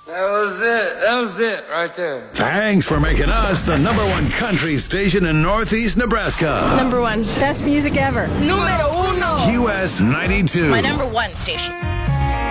That was it right there. Thanks for making us the #1 country station in Northeast Nebraska. #1. Best music ever. Número uno. US 92. My #1 station.